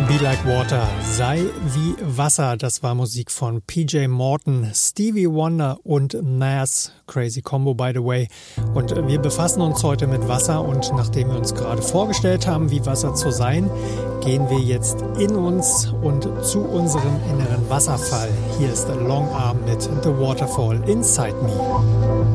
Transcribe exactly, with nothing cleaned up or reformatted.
Be Like Water, sei wie Wasser, das war Musik von P J Morton, Stevie Wonder und Nas, crazy combo by the way. Und wir befassen uns heute mit Wasser und nachdem wir uns gerade vorgestellt haben, wie Wasser zu sein, gehen wir jetzt in uns und zu unserem inneren Wasserfall. Hier ist Long Arm mit The Waterfall Inside Me.